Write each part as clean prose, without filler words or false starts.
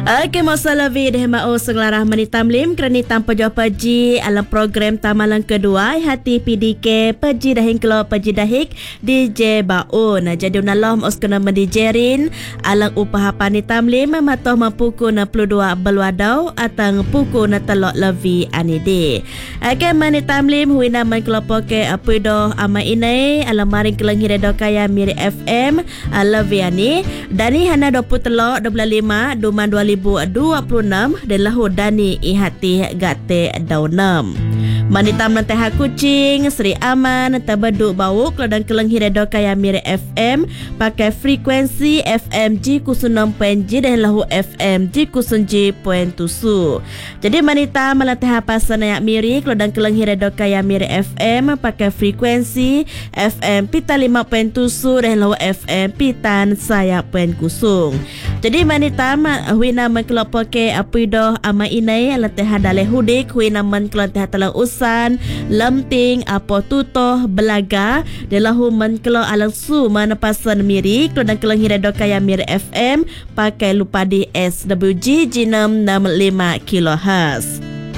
Okey, masalah vid hema o senglarah menitam lim kerana tanpa jawab paji alam program tamalan kedua hati PDK paji dahin kelo paji dahik DJ Baun. Jadi unalah os kena mendijerin alang upah panitam lim matoh mampuku na 62 beluadau atang puku na telok levi anide. Okey, menitam lim huina man kelopoke apido ama inai alam maring kelang hiredo kaya miri FM levi ani dani hana 20 telok 25 duman 2026 dan lahu dani ihati gate daunam. Manitam nanti kucing Sri Aman tabaduk bau keladang kelang hiredo kaya mire FM pakai frekuensi FM G06.G dan lahu FM G09.7. Jadi manitam melatih pasan ayak miri keladang kelang hiredo kaya mire FM pakai frekuensi FM Pita 5.7 dan lahu FM Pitan saya kusung. Jadi manitam huina mengkelopoke apido ama inai latih hadale hudik huina mengkelopoke talang usan lemting apo tutoh belaga delahu menkelo alang su mana pasan miri keladang kelang hiredo kaya miri FM pakai lupa di SWG G665 kHz.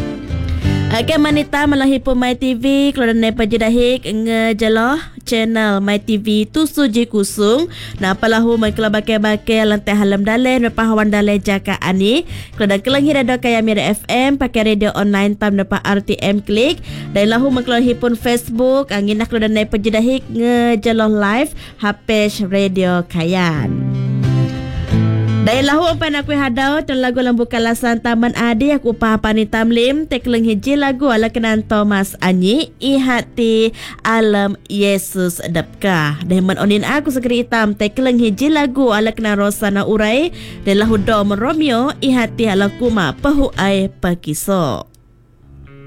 Okey, manita melahipu My TV keluaran nepa jedahik ngejeloh channel My TV tusuji kusung na palahu mengkela bakai-bakai lantai halam dalen pahawan dalen jaka ani keluaran kelangi radio kaya mira FM pakai radio online tam nepa RTM klik dan lahu mengkela hipun Facebook angin nak keluaran nepa jedahik ngejeloh live HP radio kayan. Dahil lahu umpan aku hadau dan lagu lambu kalasan Taman Adi aku pahapan tamlim tekleng hiji lagu ala kenan Thomas Anyi ihati alam Yesus dapkah. Dan onin aku segeri hitam tekleng hiji lagu ala kenan Rosana Urai dan lahu dom Romeo ihati ala kuma pahuai pakiso.